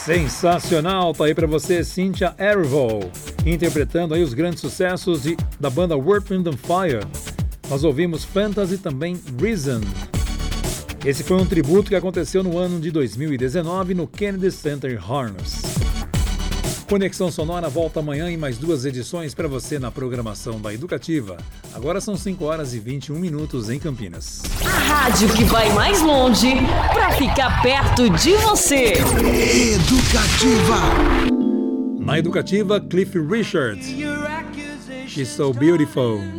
Sensacional, tá aí pra você Cynthia Erivo, interpretando aí os grandes sucessos da banda Earth, Wind & Fire. Nós ouvimos Fantasy, também Reason. Esse foi um tributo que aconteceu no ano de 2019 no Kennedy Center Harness. Conexão Sonora volta amanhã em mais 2 edições para você na programação da Educativa. Agora são 5h21 em Campinas. A rádio que vai mais longe para ficar perto de você. Educativa. Na Educativa, Cliff Richard. She's So Beautiful.